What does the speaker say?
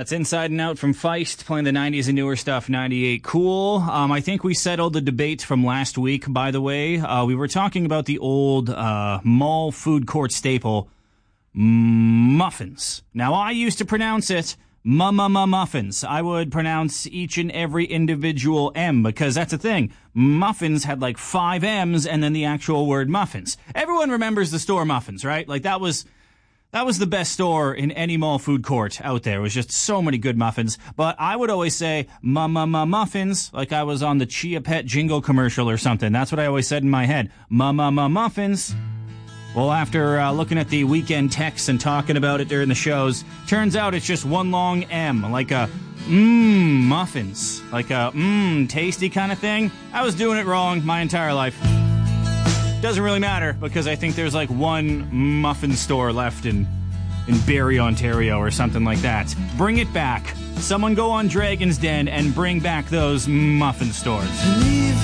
That's Inside and Out from Feist, playing the 90s and newer stuff, 98 Cool. I think we settled the debate from last week, by the way. We were talking about the old mall food court staple, muffins. Now, I used to pronounce it muffins. I would pronounce each and every individual M, because that's the thing. Muffins had like 5 M's and then the actual word muffins. Everyone remembers the store Muffins, right? Like that was the best store in any mall food court out there. It was just so many good muffins. But I would always say muffins, like I was on the Chia Pet jingle commercial or something. That's what I always said in my head. Muffins. Well, after looking at the weekend texts and talking about it during the shows, turns out it's just one long M, like a muffins, like a tasty kind of thing. I was doing it wrong my entire life. Doesn't really matter, because I think there's like one muffin store left in Barrie, Ontario or something like that. Bring it back. Someone go on Dragon's Den and bring back those muffin stores.